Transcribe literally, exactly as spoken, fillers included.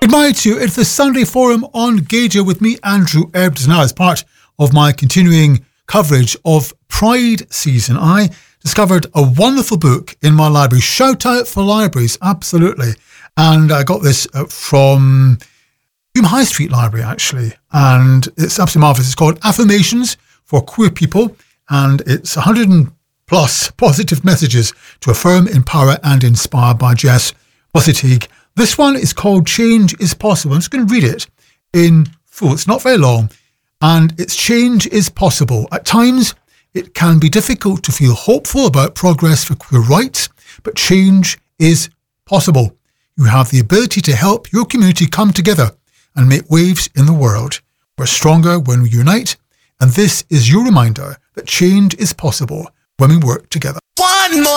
Good morning to you. It's the Sunday Forum on Gauger with me, Andrew Ebbs. Now, as part of my continuing coverage of Pride season, I discovered a wonderful book in my library. Shout out for libraries, absolutely. And I got this uh, from Hume High Street Library, actually. And it's absolutely marvellous. It's called Affirmations for Queer People. And it's one hundred plus positive messages to affirm, empower and inspire by Jess Bossy-Teague. This one is called Change is Possible. I'm just going to read it in full. It's not very long. And it's change is possible. At times, it can be difficult to feel hopeful about progress for queer rights, but change is possible. You have the ability to help your community come together and make waves in the world. We're stronger when we unite, and this is your reminder that change is possible when we work together. One more.